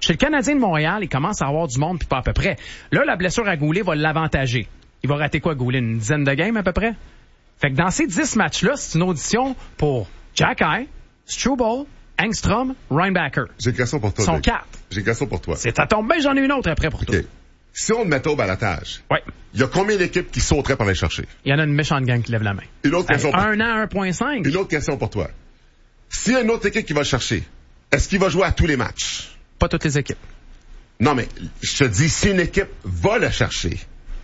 Chez le Canadien de Montréal, il commence à avoir du monde puis pas à peu près. Là, la blessure à Goulet va l'avantager. Il va rater quoi, Goulet? Une dizaine de games à peu près? Fait que dans ces 10 matchs-là, c'est une audition pour Jack Eye, Struble, Engstrom, Reinbacker. J'ai une question pour toi. Ils sont 4. J'ai une question pour toi. C'est à tomber, j'en ai une autre après pour toi. Si on le mettait au balotage, ouais. Il y a combien d'équipes qui sauteraient pour aller chercher? Il y en a une méchante gang qui lève la main. Une autre question. 1 an, 1.5. Une autre question pour toi. S'il y a une autre équipe qui va le chercher, est-ce qu'il va jouer à tous les matchs? Pas toutes les équipes. Non, mais je te dis, si une équipe va le chercher...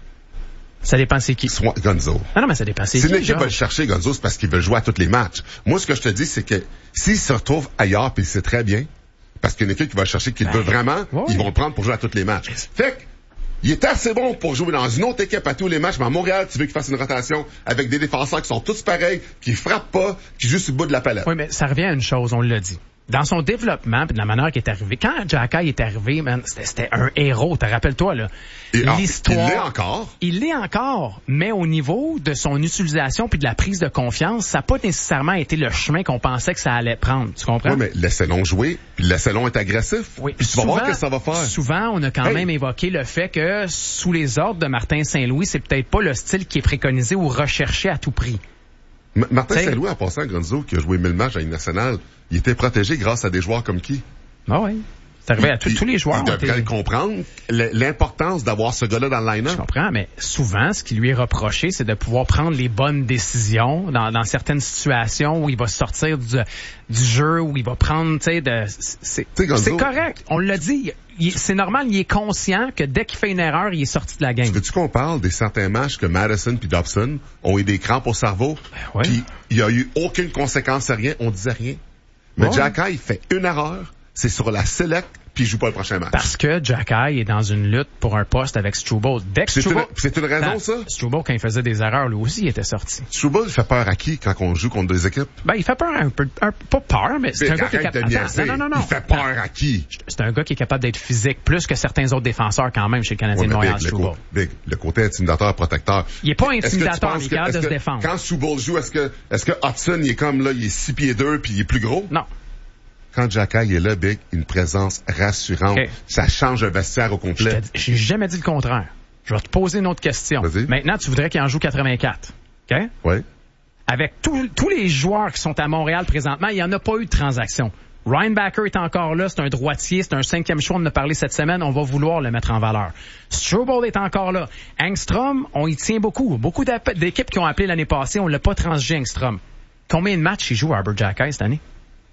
Ça dépend c'est qui. Soit Gonzo. Non, mais ça dépend c'est qui. Si une équipe va le chercher, Gonzo, c'est parce qu'il veut jouer à tous les matchs. Moi, ce que je te dis, c'est que s'il se retrouve ailleurs, puis il sait très bien, parce qu'une équipe qui va le chercher, qu'il veut vraiment, ils vont le prendre pour jouer à tous les matchs. Fait que, il est assez bon pour jouer dans une autre équipe à tous les matchs, mais à Montréal, tu veux qu'il fasse une rotation avec des défenseurs qui sont tous pareils, qui frappent pas, qui jouent sur le bout de la palette. Oui, mais ça revient à une chose, on l'a dit. Dans son développement, puis de la manière qu'il est arrivé, quand Jack Eye est arrivé, man, c'était un héros, te rappelles-toi, là. L'histoire. Il l'est encore. Il l'est encore, mais au niveau de son utilisation puis de la prise de confiance, ça n'a pas nécessairement été le chemin qu'on pensait que ça allait prendre. Tu comprends? Oui, mais laissez-le jouer, puis laissez-le être agressif. Oui, puis tu vas voir ce que ça va faire. Souvent, on a quand même évoqué le fait que, sous les ordres de Martin Saint-Louis, c'est peut-être pas le style qui est préconisé ou recherché à tout prix. Martin Saint-Louis, en passant, Gonzo, qui a joué 1000 matchs à une nationale, il était protégé grâce à des joueurs comme qui? Ah oui. C'est arrivé à tous les joueurs. Il devrait comprendre l'importance d'avoir ce gars-là dans le line-up. Je comprends, mais souvent, ce qui lui est reproché, c'est de pouvoir prendre les bonnes décisions dans certaines situations où il va sortir du jeu, où il va prendre, tu sais, c'est correct. On l'a dit. C'est normal, il est conscient que dès qu'il fait une erreur, il est sorti de la game. Veux-tu qu'on parle des certains matchs que Madison puis Dobson ont eu des crampes au cerveau? Ouais. Puis il y a eu aucune conséquence à rien, on disait rien. Mais Jack Eye, il fait une erreur, c'est sur la select, puis il joue pas le prochain match. Parce que Jack Eye est dans une lutte pour un poste avec Struble. C'est une raison, ça? Struble, quand il faisait des erreurs, lui aussi, il était sorti. Struble, il fait peur à qui quand on joue contre des équipes? Ben, il fait peur un peu, pas peur, mais c'est un gars qui est capable. Non. Il fait peur à qui? C'est un gars qui est capable d'être physique, plus que certains autres défenseurs quand même chez le Canadien de Montréal, Struble. Le côté intimidateur, protecteur. Il est pas intimidateur, il est capable de se défendre. Quand Struble joue, est-ce que Hudson, il est comme là, il est 6 pieds 2 puis il est plus gros? Non. Quand Jack Eye est là, Big, une présence rassurante. Okay. Ça change le vestiaire au complet. J'ai jamais dit le contraire. Je vais te poser une autre question. Vas-y. Maintenant, tu voudrais qu'il en joue 84. OK? Oui. Avec tous les joueurs qui sont à Montréal présentement, il n'y en a pas eu de transaction. Reinbacker est encore là, c'est un droitier, c'est un 5e choix, on en a parlé cette semaine, on va vouloir le mettre en valeur. Struble est encore là. Engstrom, on y tient beaucoup. Beaucoup d'équipes qui ont appelé l'année passée, on l'a pas transigé Engstrom. Combien de matchs il joue Arbor Jack Eye cette année?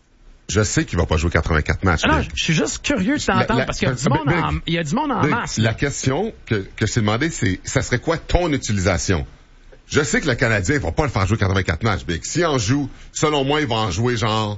Je sais qu'il va pas jouer 84 matchs. Non, je suis juste curieux de t'entendre parce qu'il y a du monde en masse. La question que je t'ai demandé, c'est, ça serait quoi ton utilisation? Je sais que le Canadien va pas le faire jouer 84 matchs, Big. S'il en joue, selon moi, il va en jouer genre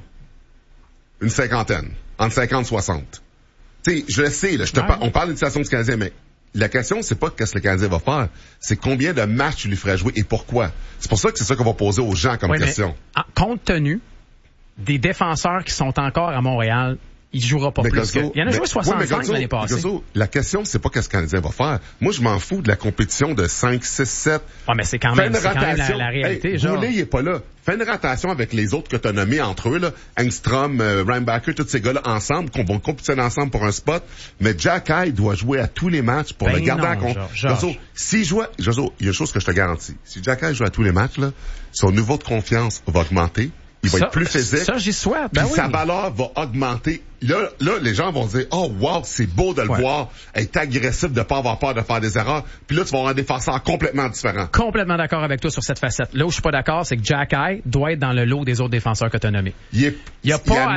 une cinquantaine. Entre 50 et 60. Tu sais, je le sais, là, on parle d'utilisation du Canadien, mais la question, c'est pas qu'est-ce que le Canadien va faire, c'est combien de matchs tu lui ferais jouer et pourquoi. C'est pour ça que c'est ça qu'on va poser aux gens comme question. Mais, compte tenu des défenseurs qui sont encore à Montréal, il jouera pas plus. Il y en a joué 65 l'année passée. La question, c'est pas qu'est-ce que le Canadien va faire. Moi, je m'en fous de la compétition de 5, 6, 7. Ah, mais c'est quand même la réalité, genre. Goulet, il est pas là. Fais une rotation avec les autres que tu as nommés entre eux, là. Engstrom, Reinbacker, tous ces gars-là ensemble, qu'on va compétitionner ensemble pour un spot. Mais Jack Eye doit jouer à tous les matchs pour le garder à compte. S'il joue, il y a une chose que je te garantis. Si Jack Eye joue à tous les matchs, là, son niveau de confiance va augmenter. Il va être plus physique. Ça, j'y souhaite. Puis sa valeur va augmenter. Là, les gens vont dire, oh, wow, c'est beau de le voir être agressif, de pas avoir peur de faire des erreurs. Puis là, tu vas avoir un défenseur complètement différent. Complètement d'accord avec toi sur cette facette. Là où je suis pas d'accord, c'est que Jack Eye doit être dans le lot des autres défenseurs que tu as nommés. Il y a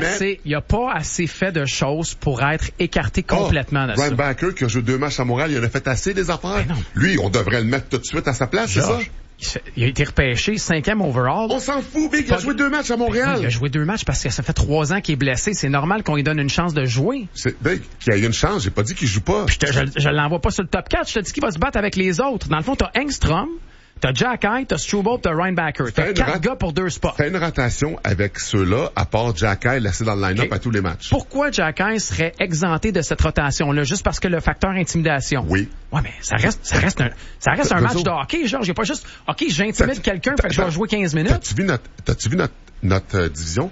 pas assez fait de choses pour être écarté complètement de ça. Reinbacker, qui a joué 2 matchs à Montréal, il en a fait assez des affaires. Lui, on devrait le mettre tout de suite à sa place, c'est ça? Il a été repêché 5e overall. On s'en fout, Big. Il a joué 2 matchs à Montréal. Il a joué 2 matchs parce que ça fait 3 ans qu'il est blessé. C'est normal qu'on lui donne une chance de jouer. C'est Big, qu'il a eu une chance. J'ai pas dit qu'il joue pas. Puis je l'envoie pas sur le top 4. Je te dis qu'il va se battre avec les autres. Dans le fond, t'as Engstrom, t'as Jack Eye, t'as Struble, t'as Reinbacker. T'as 4 gars pour 2 spots. Fais une rotation avec ceux-là, à part Jack Eye, laissé dans le line-up à tous les matchs. Pourquoi Jack Eye serait exempté de cette rotation-là? Juste parce que le facteur intimidation. Oui. Ouais, mais ça reste un match de hockey, genre. J'ai pas juste, OK, j'intimide quelqu'un, fait que je vais jouer 15 minutes. T'as-tu vu notre division?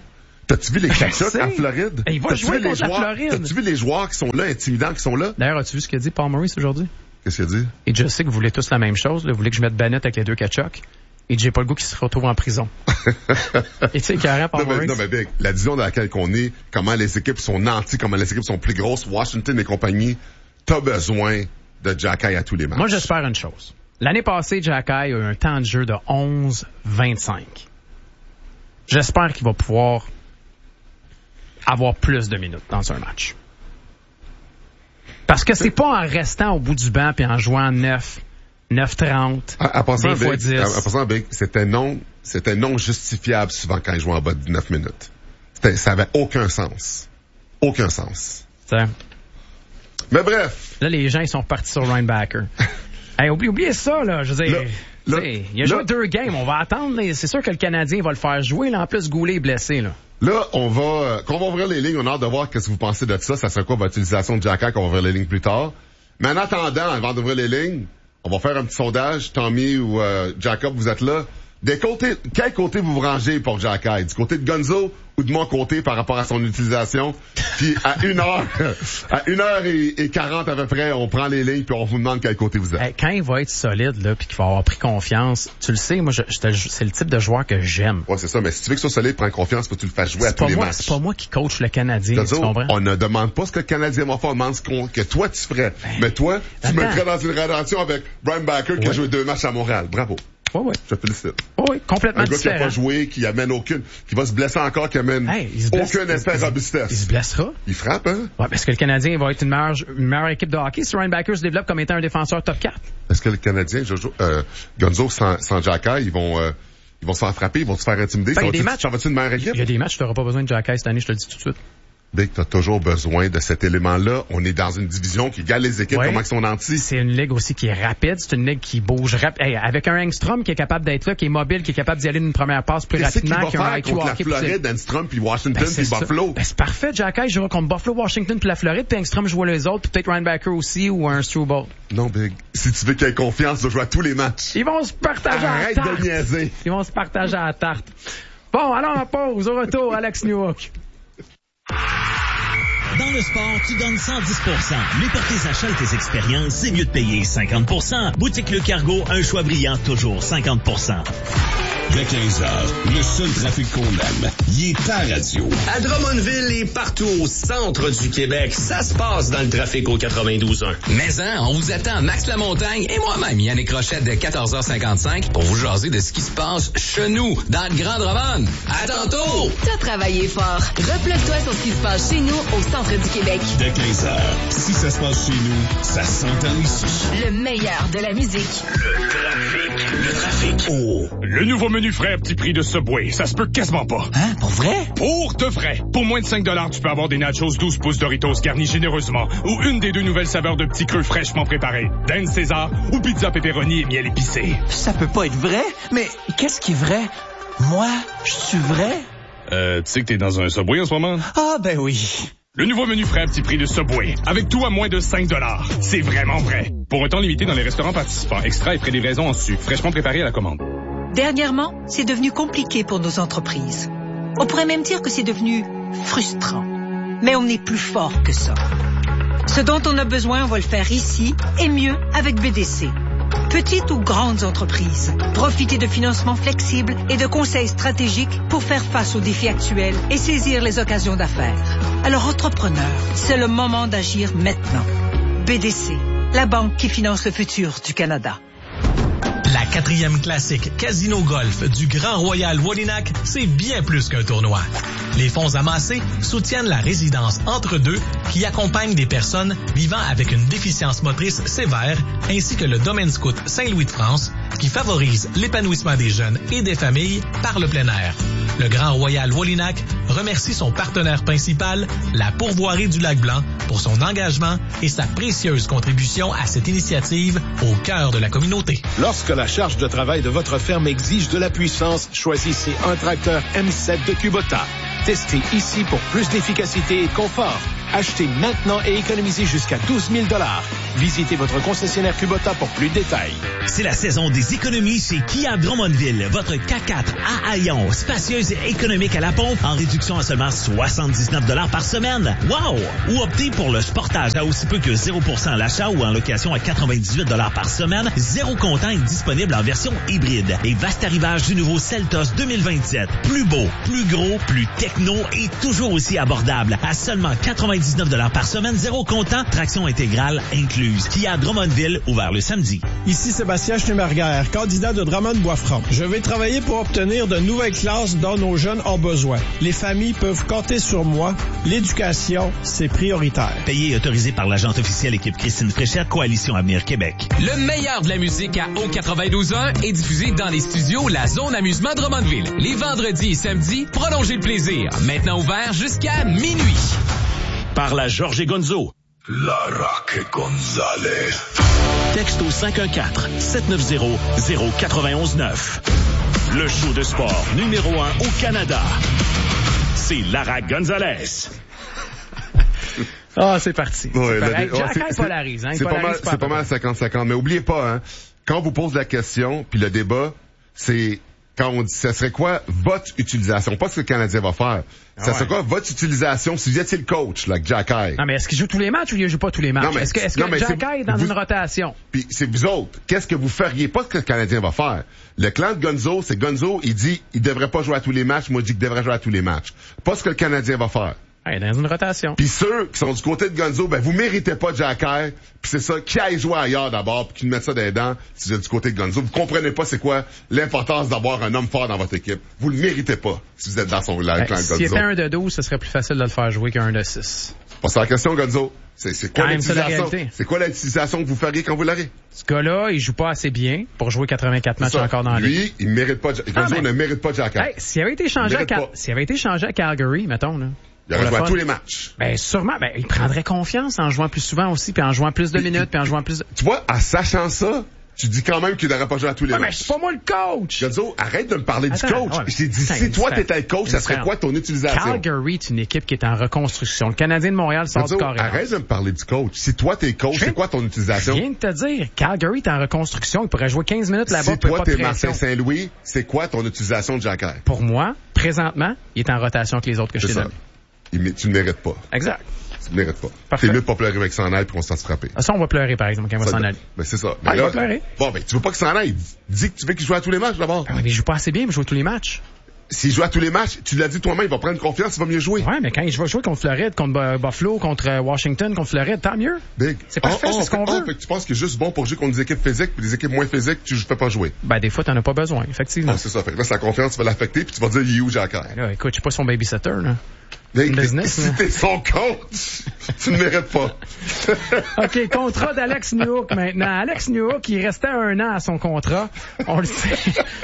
T'as-tu vu les catch-ups en Floride? Il va jouer contre la Floride. T'as-tu vu les joueurs qui sont là, intimidants, qui sont là? D'ailleurs, as-tu vu ce qu'a dit Paul Maurice aujourd'hui? Qu'est-ce qu'il a dit? Et je sais que vous voulez tous la même chose. Là. Vous voulez que je mette Bennett avec les 2 catch-ups. Et j'ai pas le goût qu'il se retrouve en prison. Et tu sais, carrément, Paul Maurice. Non, mais Big, la division dans laquelle qu'on est, comment les équipes sont nanties, comment les équipes sont plus grosses, Washington et compagnie, t'as besoin de Jacky à tous les matchs. Moi, j'espère une chose. L'année passée, Jacky a eu un temps de jeu de 11-25. J'espère qu'il va pouvoir avoir plus de minutes dans un match. Parce que c'est pas en restant au bout du banc puis en jouant 9-30, des fois 10. En passant, Big, c'était non justifiable souvent quand il jouait en bas de 9 minutes. Ça avait aucun sens. Aucun sens. T'sais. Mais bref. Là, les gens, ils sont repartis sur Linebacker. Hey, oubliez ça, là. Je veux dire, il a joué 2 games. On va attendre. C'est sûr que le Canadien va le faire jouer. Là, en plus, Goulet est blessé, là. Là, quand on va ouvrir les lignes, on a hâte de voir qu'est-ce que vous pensez de ça. Ça serait quoi votre utilisation de Jacky quand on va ouvrir les lignes plus tard. Mais en attendant, avant d'ouvrir les lignes, on va faire un petit sondage. Tommy ou Jacob, vous êtes là. Quel côté vous rangez pour Jacky? Du côté de Gonzo ou de mon côté par rapport à son utilisation? Puis à 1h40 à peu près, on prend les lignes puis on vous demande quel côté vous êtes. Hey, quand il va être solide là puis qu'il va avoir pris confiance, tu le sais, moi c'est le type de joueur que j'aime. Ouais, c'est ça, mais si tu veux que ce soit solide, prends confiance, faut que tu le fasses jouer à tous les matchs. C'est pas moi qui coach le Canadien, Gonzo, tu comprends? On ne demande pas ce que le Canadien va faire, on demande ce que toi tu ferais. Mais toi, tu mettrais dans une relation avec Brian Backer qui a joué 2 matchs à Montréal. Bravo. Ouais. Je te félicite. Oui, complètement différent. Un gars qui n'a pas joué, qui amène qui va se blesser encore, qui amène aucun effet robustesse. Il se blessera. Il frappe, hein? Ouais, parce que le Canadien va être une meilleure équipe de hockey si Ryan Backer se développe comme étant un défenseur top 4. Est-ce que le Canadien, Gonzo sans Jacky, ils vont se faire frapper, ils vont se faire intimider? Ça va-tu une meilleure équipe? Il y a des matchs, tu n'auras pas besoin de Jacky cette année, je te le dis tout de suite. Big, t'as toujours besoin de cet élément-là. On est dans une division qui égale les équipes, comment ils sont nantis. C'est une ligue aussi qui est rapide, c'est une ligue qui bouge rapide. Hey, avec un Engstrom qui est capable d'être là, qui est mobile, qui est capable d'y aller d'une première passe plus rapidement qu'un IQ contre la Floride, Engstrom, puis Washington, puis Buffalo. C'est parfait, Jacky jouera contre Buffalo, Washington, puis la Floride, puis Engstrom joue les autres, puis peut-être Ryan Backer aussi, ou un Struble. Non, Big. Si tu veux qu'il ait confiance, tu dois jouer à tous les matchs. Ils vont se partager à la tarte. Arrête de niaiser. Ils vont se partager à la tarte. Bon, alors en pause, au retour, Alex Newhook. Dans le sport, tu donnes 110%. Mais pour tes achats et tes expériences, c'est mieux de payer 50%. Boutique Le Cargo, un choix brillant, toujours 50%. Dès 15h, le seul trafic qu'on aime, il est ta radio. À Drummondville et partout au centre du Québec, ça se passe dans le trafic au 92.1. Mais on vous attend, Max Lamontagne et moi-même, Yannick Rochette de 14h55 pour vous jaser de ce qui se passe chez nous, dans le Grand Drummond. À tantôt! T'as travaillé fort. Replug-toi sur ce qui se passe chez nous au centre du Québec. Dès 15h, si ça se passe chez nous, ça s'entend ici. Le meilleur de la musique. Le trafic. Oh, le nouveau menu frais à petit prix de Subway, ça se peut quasiment pas. Hein? Pour vrai? Pour de vrai. Pour moins de 5$, tu peux avoir des nachos 12 pouces Doritos garnis généreusement ou une des 2 nouvelles saveurs de petits creux fraîchement préparés. Dinde César ou pizza pepperoni et miel épicé. Ça peut pas être vrai, mais qu'est-ce qui est vrai? Moi, je suis vrai? Tu sais que t'es dans un Subway en ce moment? Ah, ben oui. Le nouveau menu frais à petit prix de Subway, avec tout à moins de 5$. C'est vraiment vrai. Pour un temps limité dans les restaurants participants, extra et frais de livraison en su, fraîchement préparé à la commande. Dernièrement, c'est devenu compliqué pour nos entreprises. On pourrait même dire que c'est devenu frustrant. Mais on est plus fort que ça. Ce dont on a besoin, on va le faire ici, et mieux avec BDC. Petites ou grandes entreprises, profitez de financements flexibles et de conseils stratégiques pour faire face aux défis actuels et saisir les occasions d'affaires. Alors, entrepreneurs, c'est le moment d'agir maintenant. BDC, la banque qui finance le futur du Canada. La 4e classique Casino Golf du Grand Royal Wallinac, c'est bien plus qu'un tournoi. Les fonds amassés soutiennent la résidence entre deux qui accompagne des personnes vivant avec une déficience motrice sévère ainsi que le Domaine Scout Saint-Louis de France qui favorise l'épanouissement des jeunes et des familles par le plein air. Le Grand Royal Wallinac remercie son partenaire principal, la Pourvoirie du Lac-Blanc, pour son engagement et sa précieuse contribution à cette initiative au cœur de la communauté. Lorsque la charge de travail de votre ferme exige de la puissance, choisissez un tracteur M7 de Kubota. Testé ici pour plus d'efficacité et de confort. Achetez maintenant et économisez jusqu'à 12 000 $. Visitez votre concessionnaire Kubota pour plus de détails. C'est la saison des économies chez Kia Drummondville. Votre K4 à Haillon, spacieuse et économique à la pompe, en réduction à seulement 79 $ par semaine. Wow! Ou optez pour le Sportage à aussi peu que 0% à l'achat ou en location à 98 $ par semaine. Zéro comptant est disponible en version hybride. Et vaste arrivage du nouveau Seltos 2027. Plus beau, plus gros, plus techno et toujours aussi abordable. À seulement 99 $ par semaine, zéro comptant, traction intégrale incluse. Kia Drummondville, ouvert le samedi. Ici Sébastien Schneeberger, candidat de Drummond-Boisfranc. Je vais travailler pour obtenir de nouvelles classes dont nos jeunes ont besoin. Les familles peuvent compter sur moi. L'éducation, c'est prioritaire. Payé et autorisé par l'agente officielle équipe Christine Fréchette, Coalition Avenir Québec. Le meilleur de la musique à O92.1 est diffusé dans les studios La Zone Amusement Drummondville. Les vendredis et samedis, prolongez le plaisir. Maintenant ouvert jusqu'à minuit. Par la Georges et Gonzo. La Roque Gonzalez. Texte au 514-790-0919. Le show de sport numéro 1 au Canada. C'est Lara Gonzalez. Ah, c'est parti. Ouais, Jack polarise. Hein, c'est pas mal 50-50. Mais oubliez pas, hein, quand on vous pose la question, puis le débat, c'est quand on dit, ça serait quoi votre utilisation? Pas ce que le Canadien va faire. Ça serait quoi votre utilisation si vous étiez le coach, là, Jack High? Non, mais est-ce qu'il joue tous les matchs ou il joue pas tous les matchs? Est-ce que Jack High est dans une rotation? Puis c'est vous autres. Qu'est-ce que vous feriez? Pas ce que le Canadien va faire. Le clan de Gonzo, c'est Gonzo, il dit, il devrait pas jouer à tous les matchs. Moi, je dis qu'il devrait jouer à tous les matchs. Pas ce que le Canadien va faire. Ouais, dans une rotation. Puis ceux qui sont du côté de Gonzo, ben vous méritez pas Jack High, puis c'est ça, qui aille jouer ailleurs d'abord, puis qui mettent ça dans les dents, si vous êtes du côté de Gonzo. Vous comprenez pas c'est quoi l'importance d'avoir un homme fort dans votre équipe. Vous le méritez pas, si vous êtes dans son clan de Gonzo. S'il était un de 12, ce serait plus facile de le faire jouer qu'un de 6. Pas ça la question, Gonzo. C'est quoi l'utilisation? C'est quoi l'utilisation que vous feriez quand vous l'aurez? Ce gars-là, il joue pas assez bien pour jouer 84 matchs encore dans la ligue. Lui, il mérite pas, Gonzo ne mérite pas Jack High. Hey, s'il avait été changé à Calgary, mettons, là. Il aurait joué à tous les matchs. Ben, sûrement. Ben, il prendrait confiance en jouant plus souvent aussi, puis en jouant plus de minutes, puis en jouant plus de... Tu vois, en sachant ça, tu dis quand même qu'il n'aurait pas joué à tous les matchs. Mais c'est pas moi le coach! Gonzo, arrête de me parler du coach. Je t'ai dit, si toi t'étais le coach, ça serait quoi ton utilisation? Calgary est une équipe qui est en reconstruction. Le Canadien de Montréal sort du carré. Arrête de me parler du coach. Si toi t'es coach, c'est quoi ton utilisation? Je viens de te dire, Calgary est en reconstruction. Il pourrait jouer 15 minutes là-bas. Si toi t'es Martin Saint-Louis, c'est quoi ton utilisation de Jack High? Pour moi, présentement, il est en rotation avec les autres que je t'ai donné. Tu ne mérites pas. Exact. Tu ne mérites pas. T'es mieux de pas pleurer avec qu'il s'en aille puis qu'on se fasse frapper. Ça, on va pleurer, par exemple, quand il va s'en aller. Ben, c'est ça. Il va pleurer. Bon, ben, tu veux pas qu'il s'en aille. Dis que tu veux qu'il joue à tous les matchs, d'abord. Ah, mais il joue pas assez bien pour jouer tous les matchs. S'il joue à tous les matchs, tu l'as dit toi-même, il va prendre confiance, il va mieux jouer. Ouais, mais quand il va jouer contre Floride, contre Buffalo, contre Washington, contre Floride, tant mieux. Big. C'est parfait, c'est ce qu'on veut. Fait que tu penses qu'il est juste bon pour jouer contre des équipes physiques, puis des équipes moins physiques, tu fais pas jouer. Ben, des fois, t'en as pas besoin, effectivement. C'est ça. Fait que là, sa confiance va l'affecter, puis tu vas dire, il est où, Jack High? Là, écoute, je suis pas son babysitter, là. Business, si t'es son coach, tu ne mérites pas. OK, contrat d'Alex Newhook maintenant. Alex Newhook, il restait 1 an à son contrat. On le sait.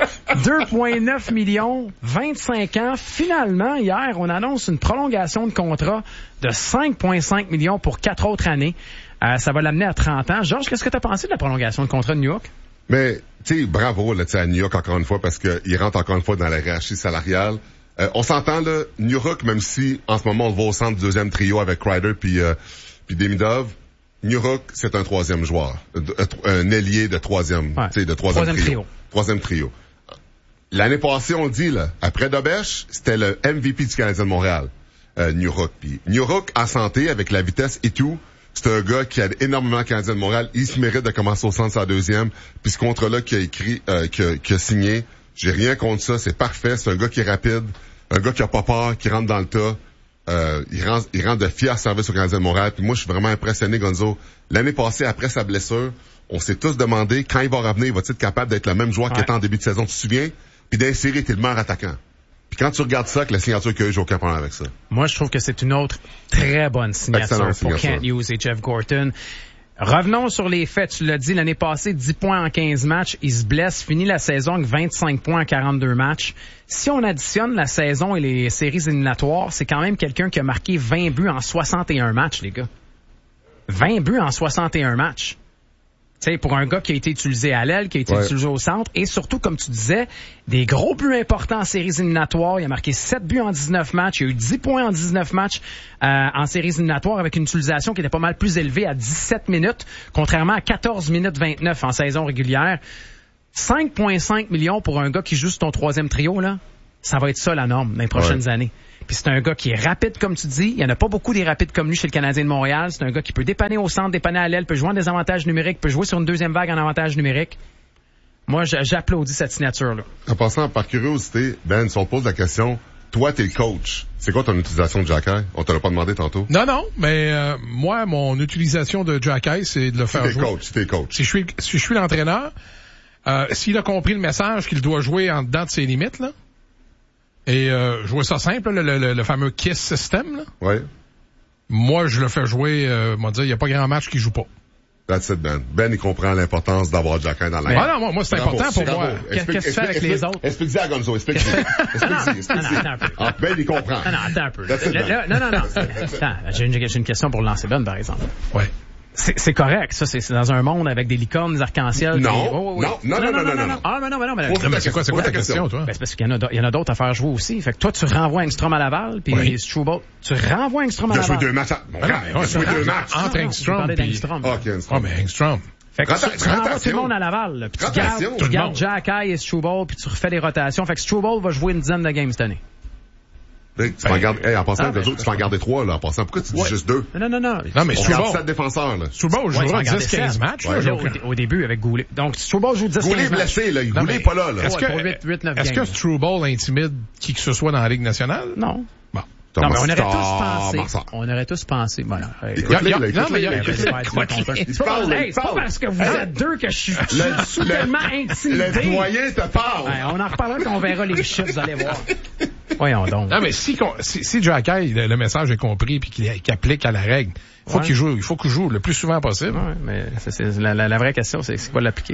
2,9 millions, 25 ans. Finalement, hier, on annonce une prolongation de contrat de 5,5 millions pour 4 autres années. Ça va l'amener à 30 ans. Georges, qu'est-ce que tu as pensé de la prolongation de contrat de Newhook? Mais, tu sais, bravo là, à Newhook encore une fois, parce qu'il rentre encore une fois dans la hiérarchie salariale. On s'entend, là, Newhook, même si en ce moment on le voit au centre du deuxième trio avec Kreider puis Demidov, Newhook, c'est un troisième joueur. Un ailier de troisième, tu sais, de troisième trio. Troisième trio. L'année passée, on dit, là, après Dobèche, c'était le MVP du Canadien de Montréal, Newhook. Puis Newhook, en santé, avec la vitesse et tout, c'est un gars qui aide énormément le Canadien de Montréal. Il se mérite de commencer au centre sa deuxième. Puis ce contrat-là qu'il a écrit, qu'il a signé, j'ai rien contre ça, c'est parfait. C'est un gars qui est rapide. Un gars qui a pas peur, qui rentre dans le tas, il rend de fiers services au Canadien de Montréal. Puis moi, je suis vraiment impressionné, Gonzo. L'année passée, après sa blessure, on s'est tous demandé quand il va revenir, va-t-il être capable d'être le même joueur qu'il était en début de saison, tu te souviens? Puis d'insérer, il était le meilleur attaquant. Puis quand tu regardes ça, avec la signature qu'il y a eu, j'ai aucun problème avec ça. Moi, je trouve que c'est une autre très bonne signature pour Kent Hughes et Jeff Gorton. Revenons sur les faits. Tu l'as dit, l'année passée, 10 points en 15 matchs. Il se blesse, finit la saison avec 25 points en 42 matchs. Si on additionne la saison et les séries éliminatoires, c'est quand même quelqu'un qui a marqué 20 buts en 61 matchs, les gars. 20 buts en 61 matchs. Tu sais, pour un gars qui a été utilisé à l'aile, qui a été utilisé au centre, et surtout, comme tu disais, des gros buts importants en séries éliminatoires. Il a marqué 7 buts en 19 matchs. Il y a eu 10 points en 19 matchs en séries éliminatoires avec une utilisation qui était pas mal plus élevée à 17 minutes, contrairement à 14 minutes 29 en saison régulière. 5,5 millions pour un gars qui joue sur ton troisième trio, là, ça va être ça la norme dans les prochaines années. Puis c'est un gars qui est rapide, comme tu dis. Il y en a pas beaucoup des rapides comme lui chez le Canadien de Montréal. C'est un gars qui peut dépanner au centre, dépanner à l'aile, peut jouer en désavantage numérique, peut jouer sur une deuxième vague en avantage numérique. Moi, j'applaudis cette signature-là. En passant, par curiosité, Ben, si on te pose la question, toi, t'es le coach. C'est quoi ton utilisation de Jacky? On te l'a pas demandé tantôt. Non, mais moi, mon utilisation de Jacky, c'est de le faire jouer. T'es coach. Si je suis l'entraîneur, s'il a compris le message qu'il doit jouer en dedans de ses limites, là, et je vois ça simple, le fameux KISS system, là. Ouais. Moi, je le fais jouer, il n'y a pas grand match qui joue pas. That's it, Ben. Ben, il comprend l'importance d'avoir Jacky dans la game. Ah non, moi, c'est important pour moi. Qu'est-ce que tu fais avec les autres? Explique-y à Gonzo, explique-y. Ben, il comprend. Non, attends un peu. Non. Attends, j'ai une question pour lancer Ben, par exemple. Ouais. C'est correct, ça, c'est dans un monde avec des licornes, des arcs-en-ciel. Non. Ah, mais non. C'est quoi ta question, toi? Ben, c'est parce qu'il y en a d'autres à faire jouer aussi. Fait que toi, tu renvoies Engstrom à Laval, puis Struble, tu renvoies Engstrom à Laval. Il a joué 2 matchs. Il a joué 2 matchs. Entre Engstrom et... Ah, mais Engstrom. Fait que tu renvoies tout le monde à Laval, puis tu gardes Jacky et Struble, puis tu refais des rotations. Fait que Struble va jouer une dizaine de games cette année. Tu peux en garder, en passant, tu peux en garder 3, là, en passant. Pourquoi tu dis juste 2? Non, on mais garde 7 défenseurs, là. Struble jouera 10-15 matchs, au début avec Goulet. Donc, Struble joue 10-15 matchs. Goulet est blessé, là. Goulet est pas là, là. Est-ce que Struble intimide qui que ce soit dans la Ligue nationale? Non. Bon. Non, mais on aurait tous pensé. Voilà. C'est pas parce que vous êtes deux que je suis soudainement intimidé. Le doyen te parle. On en reparlera quand on verra les chiffres, vous allez voir. Voyons donc. Non, mais si Jacky, le message est compris puis qu'il applique à la règle, il faut qu'il joue le plus souvent possible. Ouais, mais la vraie question, c'est quoi l'appliquer?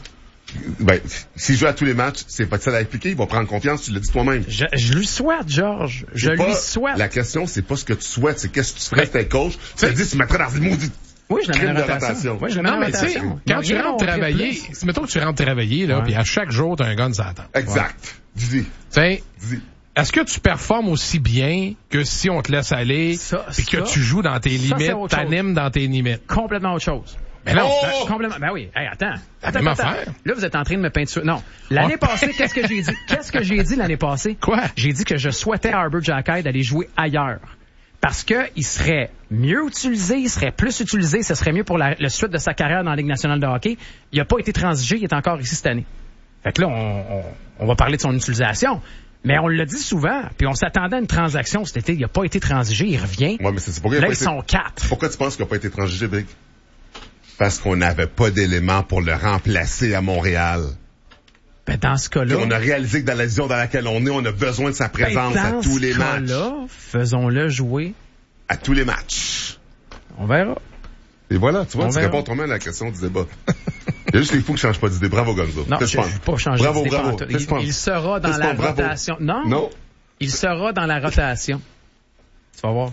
Ben, s'il joue à tous les matchs, c'est pas ça à appliquer, il va prendre confiance, tu l'as dit toi-même. Je lui souhaite, Georges. Je lui souhaite. La question, c'est pas ce que tu souhaites, c'est qu'est-ce que tu ferais si t'es coach. Tu te dis, tu mettrais dans une maudite. Oui, je le mets en rotation. Oui, je le mets en rotation. Quand tu rentres travailler, mettons que tu rentres travailler, là, puis à chaque jour, t'as un gun sur la table. Exact. Dis-y. Est-ce que tu performes aussi bien que si on te laisse aller, puis que tu joues dans tes limites, t'animes dans tes limites? Complètement autre chose. Mais non, complètement. Ben oui. Hey, attends. Affaire. Là, vous êtes en train de me peinturer. Non. L'année passée, qu'est-ce que j'ai dit? Qu'est-ce que j'ai dit l'année passée? Quoi? J'ai dit que je souhaitais à Arber Xhekaj d'aller jouer ailleurs. Parce que il serait mieux utilisé, il serait plus utilisé, ce serait mieux pour le suite de sa carrière dans la Ligue nationale de hockey. Il n'a pas été transigé, il est encore ici cette année. Fait que là, on va parler de son utilisation. Mais on l'a dit souvent, puis on s'attendait à une transaction cet été. Il n'a pas été transigé, il revient. Ouais, mais c'est pourquoi là, ils sont 4. Pourquoi tu penses qu'il n'a pas été transigé, Big? Parce qu'on n'avait pas d'éléments pour le remplacer à Montréal. Ben, dans ce cas-là... Puis on a réalisé que dans la vision dans laquelle on est, on a besoin de sa présence à tous les matchs. Dans ce cas-là, faisons-le jouer. À tous les matchs. On verra. Et voilà, tu vois, tu réponds toi-même à la question du débat. Il y a juste les fous qui changent pas d'idée. Bravo, Gonzo. Non, je ne vais pas changer d'idée. Bravo. Il sera dans la rotation. Non. Il sera dans la rotation. Tu vas voir.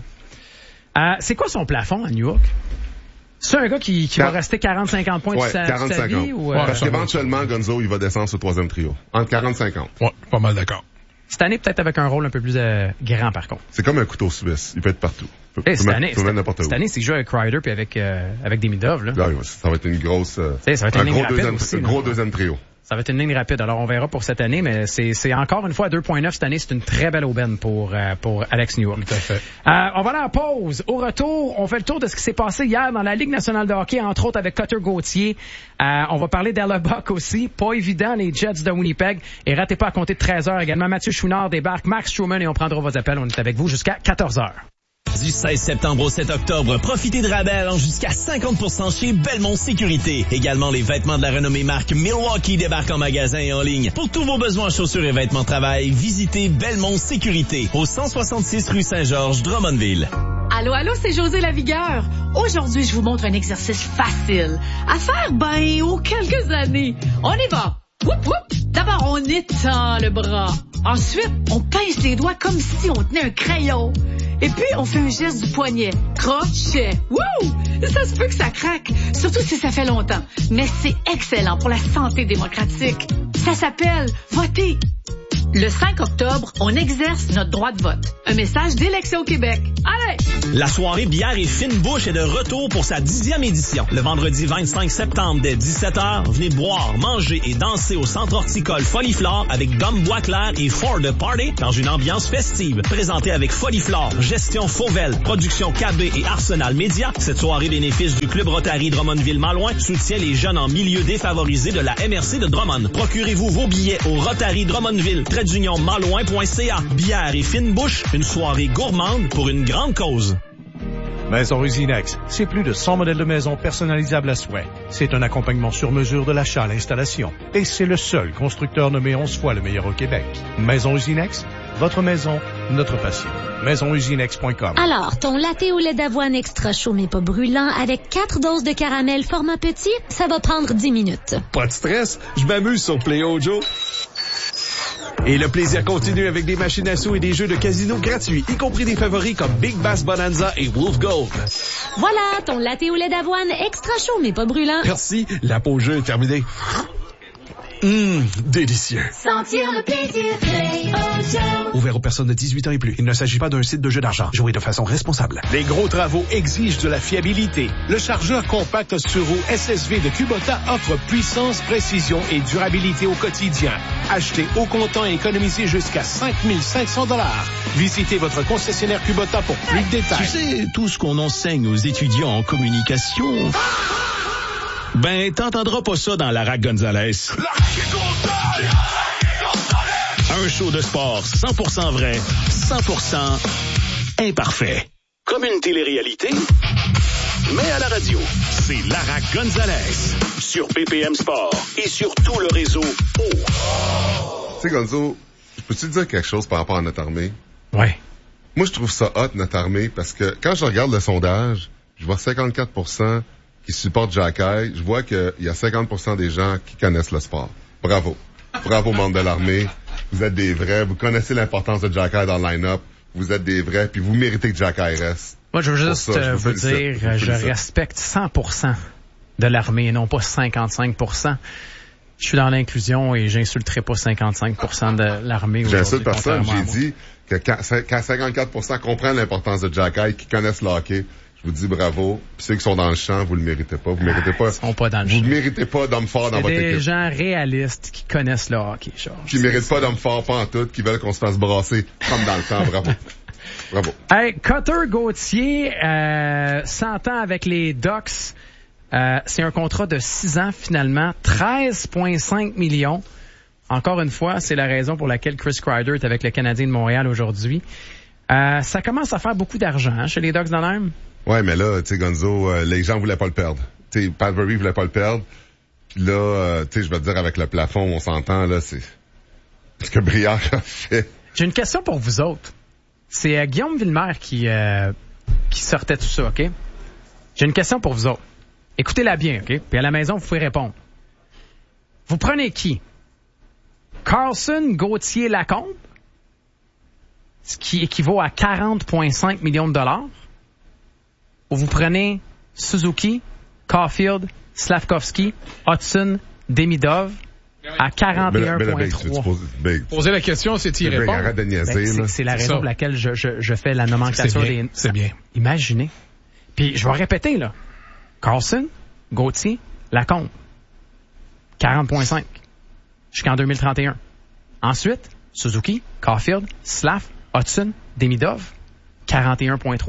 C'est quoi son plafond à New York? C'est un gars qui va rester 40-50 points de sa vie? Ou, parce qu'éventuellement, Gonzo, il va descendre sur le troisième trio. Entre 40-50. Ouais, pas mal d'accord. Cette année, peut-être avec un rôle un peu plus grand, par contre. C'est comme un couteau suisse. Il peut être partout. Cette année, c'est qu'il joue avec Ryder puis avec Demidov, là. Ça va être une grosse, ça va être un gros deuxième trio. Ça va être une ligne rapide. Alors, on verra pour cette année, mais c'est encore une fois à 2.9 cette année. C'est une très belle aubaine pour Alex Newhook. Tout à fait. On va aller en pause. Au retour, on fait le tour de ce qui s'est passé hier dans la Ligue nationale de hockey, entre autres avec Cutter Gauthier. On va parler d'Hellebuck aussi. Pas évident, les Jets de Winnipeg. Et ratez pas à compter de 13h également. Mathieu Chouinard débarque, Max Truman, et on prendra vos appels. On est avec vous jusqu'à 14h. Du 16 septembre au 7 octobre, profitez de rabais allant jusqu'à 50% chez Belmont Sécurité. Également, les vêtements de la renommée marque Milwaukee débarquent en magasin et en ligne. Pour tous vos besoins en chaussures et vêtements de travail, visitez Belmont Sécurité au 166 rue Saint-Georges, Drummondville. Allô, c'est José Lavigueur. Aujourd'hui, je vous montre un exercice facile à faire, aux quelques années. On y va. Whoop, whoop. D'abord, on étend le bras. Ensuite, on pince les doigts comme si on tenait un crayon. Et puis, on fait un geste du poignet. Crochet. Wouh! ça se peut que ça craque, surtout si ça fait longtemps. Mais c'est excellent pour la santé démocratique. Ça s'appelle voter. Le 5 octobre, on exerce notre droit de vote. Un message d'Élection Québec. Allez! La soirée bière et fine bouche est de retour pour sa 10e édition. Le vendredi 25 septembre dès 17h, venez boire, manger et danser au centre horticole Foliflore avec Dom Boisclair et For the Party dans une ambiance festive. Présenté avec Foliflore, Gestion Fauvel, Production KB et Arsenal Média, cette soirée bénéfice du Club Rotary Drummondville-Malouin soutient les jeunes en milieu défavorisé de la MRC de Drummond. Procurez-vous vos billets au Rotary Drummondville, malouin.ca. Bière et fine bouche, une soirée gourmande pour une grande cause. Maison Usinex, c'est plus de 100 modèles de maisons personnalisables à souhait. C'est un accompagnement sur mesure de l'achat à l'installation. Et c'est le seul constructeur nommé 11 fois le meilleur au Québec. Maison Usinex, votre maison, notre passion. MaisonUsinex.com. Alors, ton latte au lait d'avoine extra chaud mais pas brûlant avec 4 doses de caramel format petit, ça va prendre 10 minutes. Pas de stress, je m'amuse sur Play Joe. Et le plaisir continue avec des machines à sous et des jeux de casino gratuits, y compris des favoris comme Big Bass Bonanza et Wolf Gold. Voilà, ton latte au lait d'avoine extra chaud mais pas brûlant. Merci, la pause jeu est terminée. Délicieux. Sentir le plaisir Play Joe. Ouvert aux personnes de 18 ans et plus. Il ne s'agit pas d'un site de jeu d'argent. Jouez de façon responsable. Les gros travaux exigent de la fiabilité. Le chargeur compact sur roue SSV de Kubota offre puissance, précision et durabilité au quotidien. Achetez au comptant et économisez jusqu'à 5 500 $. Visitez votre concessionnaire Kubota pour plus de détails. Tu sais, tout ce qu'on enseigne aux étudiants en communication... Ben, t'entendras pas ça dans Lara Gonzalez. Un show de sport 100% vrai, 100% imparfait. Comme une télé-réalité, mais à la radio. C'est Lara Gonzalez sur PPM Sport et sur tout le réseau O. Tu sais, Gonzo, peux-tu te dire quelque chose par rapport à notre armée? Ouais. Moi, je trouve ça hot, notre armée, parce que quand je regarde le sondage, je vois 54% qui supportent Jacky. Je vois qu'il y a 50% des gens qui connaissent le sport. Bravo. Bravo, membres de l'armée. Vous êtes des vrais. Vous connaissez l'importance de Jacky dans le line-up. Vous êtes des vrais, puis vous méritez que Jacky reste. Moi, je veux juste vous dire, je respecte 100% de l'armée et non pas 55%. Je suis dans l'inclusion et j'insulterai pas 55% de l'armée. J'insulte personne. J'ai dit que quand 54% comprennent l'importance de Jacky, qui connaissent le hockey, je vous dis bravo. Puis ceux qui sont dans le champ, vous le méritez pas. Vous méritez pas. Ils sont pas dans le champ. Vous méritez pas d'hommes forts dans votre équipe. Des gens réalistes qui connaissent le hockey, Georges. Qui méritent pas d'hommes forts, pas en tout, qui veulent qu'on se fasse brasser comme dans le temps. Bravo. Bravo. Hey, Cutter Gauthier s'entend avec les Ducks. C'est un contrat de 6 ans finalement, 13,5 millions. Encore une fois, c'est la raison pour laquelle Chris Kreider est avec le Canadien de Montréal aujourd'hui. Ça commence à faire beaucoup d'argent chez les Ducks d'Anaheim. Ouais, mais là, tu sais, Gonzo, les gens voulaient pas le perdre. Tu sais, Pat Murray voulait pas le perdre. Puis là, tu sais, je vais te dire, avec le plafond, on s'entend, là, c'est ce que Briard a fait. J'ai une question pour vous autres. C'est Guillaume Villemer qui sortait tout ça, OK? J'ai une question pour vous autres. Écoutez-la bien, OK? Puis à la maison, vous pouvez répondre. Vous prenez qui? Carlson, Gauthier, Lacombe? Ce qui équivaut à 40,5 millions de dollars? Ou vous prenez Suzuki, Caulfield, Slavkovski, Hudson, Demidov à 41,3. Poser la question, c'est y répondre. Arrête de niaiser, c'est la raison pour laquelle je fais la nomenclature des... C'est bien. Imaginez. Puis je vais répéter, là. Carlson, Gauthier, Lacombe. 40,5. Jusqu'en 2031. Ensuite, Suzuki, Caulfield, Slav, Hudson, Demidov. 41,3.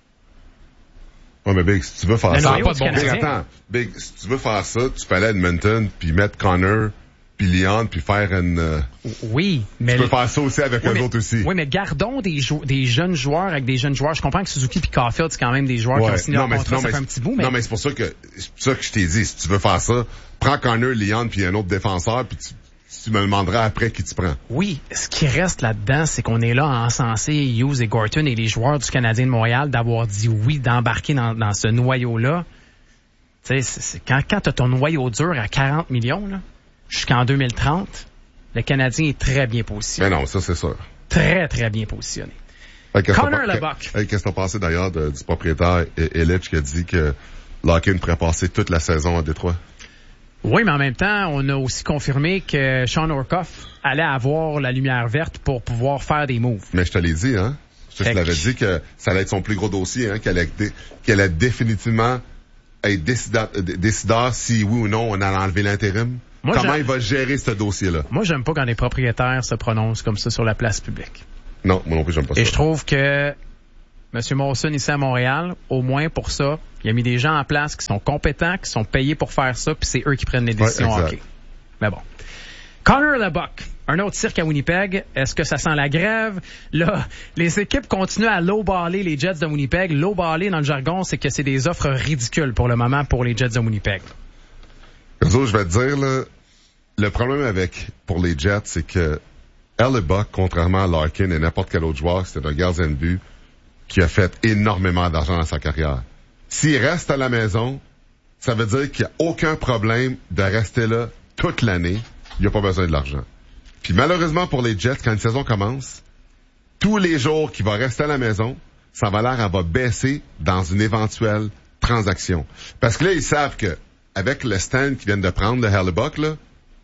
Ouais, mais Big, si tu veux faire ça... Big, attends. Big, si tu veux faire ça, tu peux aller à Edmonton, puis mettre Connor, puis Leon, puis faire une... Oui, mais... Tu peux faire ça aussi avec eux autres aussi. Oui, mais gardons des jeunes joueurs avec des jeunes joueurs. Je comprends que Suzuki puis Caulfield, c'est quand même des joueurs qui ont signé leur contrat, ça fait un petit bout, mais... Non, mais c'est pour ça que je t'ai dit, si tu veux faire ça, prends Connor, Leon, puis un autre défenseur, puis tu me demanderas après qui tu prends. Oui, ce qui reste là-dedans, c'est qu'on est là à encenser Hughes et Gorton et les joueurs du Canadien de Montréal d'avoir dit oui, d'embarquer dans ce noyau-là. Tu sais, quand t'as ton noyau dur à 40 millions, là, jusqu'en 2030, le Canadien est très bien positionné. Mais non, ça, c'est sûr. Très, très bien positionné. Connor Lebock. Qu'est-ce que t'as pensé d'ailleurs du propriétaire Illich qui a dit que Larkin pourrait passer toute la saison à Détroit. Oui, mais en même temps, on a aussi confirmé que Sean Orkoff allait avoir la lumière verte pour pouvoir faire des moves. Mais je te l'ai dit, hein? Je te l'avais dit que ça allait être son plus gros dossier, hein? Qu'elle allait définitivement être décideur si oui ou non on allait enlever l'intérim. Comment il va gérer ce dossier-là? Moi, j'aime pas quand les propriétaires se prononcent comme ça sur la place publique. Non, moi non plus, j'aime pas ça. Et je trouve que M. Molson, ici à Montréal, au moins pour ça, il a mis des gens en place qui sont compétents, qui sont payés pour faire ça, puis c'est eux qui prennent les décisions hockey. Mais bon. Connor Lebock, un autre cirque à Winnipeg. Est-ce que ça sent la grève? Là, les équipes continuent à lowballer les Jets de Winnipeg. Lowballer, dans le jargon, c'est que c'est des offres ridicules pour le moment pour les Jets de Winnipeg. Je vais te dire, là, le problème pour les Jets, c'est que Lebock, contrairement à Larkin et n'importe quel autre joueur, c'est un gardien de but qui a fait énormément d'argent dans sa carrière. S'il reste à la maison, ça veut dire qu'il n'y a aucun problème de rester là toute l'année. Il n'y a pas besoin de l'argent. Puis malheureusement pour les Jets, quand une saison commence, tous les jours qu'il va rester à la maison, sa valeur, elle va baisser dans une éventuelle transaction. Parce que là, ils savent que avec le stand qu'ils viennent de prendre, le Hellebuyck, là,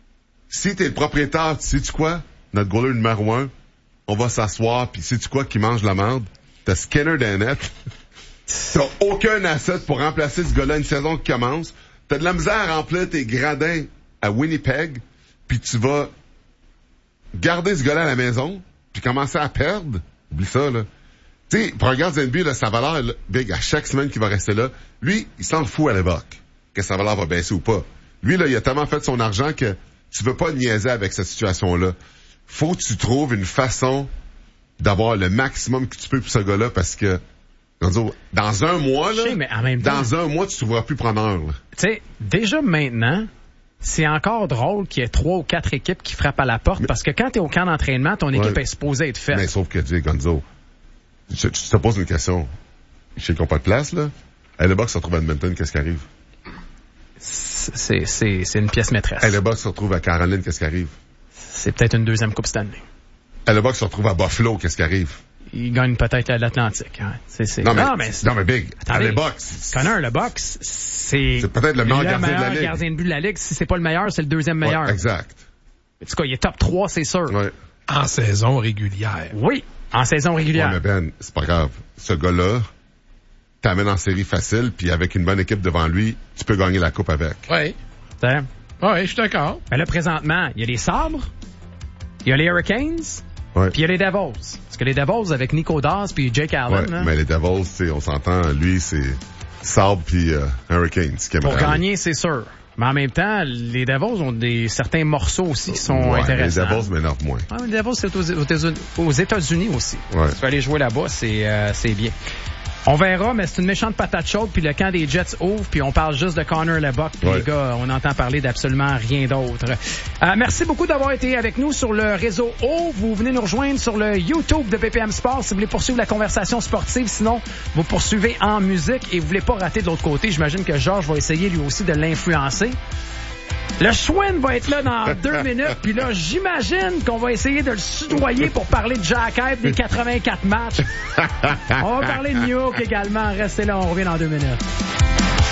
si t'es le propriétaire, tu sais-tu quoi? Notre goaler numéro 1, on va s'asseoir, puis sais-tu quoi qui mange la merde? T'as Skinner dans net. T'as aucun asset pour remplacer ce gars-là une saison qui commence. T'as de la misère à remplir tes gradins à Winnipeg, puis tu vas garder ce gars-là à la maison, puis commencer à perdre. Oublie ça, là. Tu sais, pour un gardien de but, là, sa valeur, là, big, à chaque semaine qu'il va rester là, lui, il s'en fout à l'époque que sa valeur va baisser ou pas. Lui, là, il a tellement fait son argent que tu veux pas niaiser avec cette situation-là. Faut que tu trouves une façon d'avoir le maximum que tu peux pour ce gars-là, parce que dans un mois, là, mais en même temps, dans un mois, tu ne trouveras plus preneur. Tu sais, déjà maintenant, c'est encore drôle qu'il y ait 3 ou 4 équipes qui frappent à la porte, parce que quand tu es au camp d'entraînement, ton équipe est supposée être faite. Mais sauf que, Gonzo, je te pose une question. Je sais qu'ils n'ont pas de place, là. Hellebuyck se retrouve à Edmonton, qu'est-ce qui arrive? C'est une pièce maîtresse. Hellebuyck se retrouve à Caroline, qu'est-ce qui arrive? C'est peut-être une deuxième Coupe Stanley. Hellebuyck se retrouve à Buffalo, qu'est-ce qui arrive? Il gagne peut-être à l'Atlantique. Hein. Non, mais Big, Hellebuyck. Connor Lebock, c'est peut-être le meilleur gardien de but de la Ligue. Si c'est pas le meilleur, c'est le deuxième meilleur. Ouais, exact. En tout cas, il est top 3, c'est sûr. Ouais. En saison régulière. Oui, en saison régulière. Ouais, mais Ben, c'est pas grave. Ce gars-là t'amène en série facile, puis avec une bonne équipe devant lui, tu peux gagner la coupe avec. Oui. Oui, je suis d'accord. Mais là, présentement, il y a les Sabres, il y a les Hurricanes, puis il y a les Devils. Parce que les Devils, avec Nico Dawes puis Jake Allen... Ouais, mais les Devils, on s'entend, lui, c'est Sabres puis Hurricanes. Pour gagner, c'est sûr. Mais en même temps, les Devils ont certains morceaux aussi qui sont intéressants. Les Devils m'énervent moins. Les Devils, c'est aux États-Unis aussi. Ouais. Si tu veux aller jouer là-bas, c'est bien. On verra, mais c'est une méchante patate chaude, puis le camp des Jets ouvre, puis on parle juste de Connor Lebock, puis les gars, on entend parler d'absolument rien d'autre. Merci beaucoup d'avoir été avec nous sur le réseau O. Vous venez nous rejoindre sur le YouTube de BPM Sport si vous voulez poursuivre la conversation sportive. Sinon, vous poursuivez en musique et vous voulez pas rater de l'autre côté. J'imagine que Georges va essayer lui aussi de l'influencer. Le Schwinn va être là dans 2 minutes, puis là, j'imagine qu'on va essayer de le soudoyer pour parler de Jack Hype des 84 matchs. On va parler de New York également. Restez là, on revient dans 2 minutes.